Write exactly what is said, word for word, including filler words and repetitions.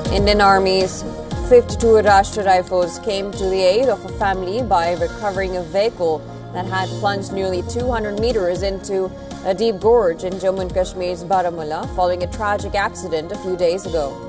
Indian Army's fifty-two Rashtra Rifles came to the aid of a family by recovering a vehicle that had plunged nearly two hundred meters into a deep gorge in Jammu and Kashmir's Baramulla following a tragic accident a few days ago.